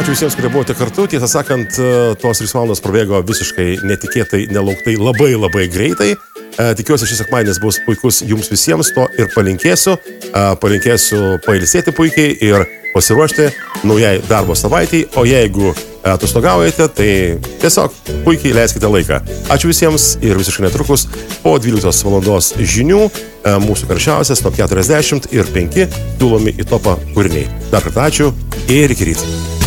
Ačiū visiems, kurie buvote kartu. Tiesą sakant, tos 3 valandos prabėgo visiškai netikėtai, nelauktai, labai greitai. Tikiuosi, šis sekmadienis bus puikus jums visiems, to ir palinkėsiu. Palinkėsiu pailsėti puikiai ir pasiruošti naujai darbo savaitei, o jeigu atostogaujate, tai tiesiog puikiai leiskite laiką. Ačiū visiems ir visiškai netrukus po 12 valandos žinių mūsų karščiausias Top 40 ir 5 siūlomi į topą kūriniai. Dar kartą ačiū ir iki ryto.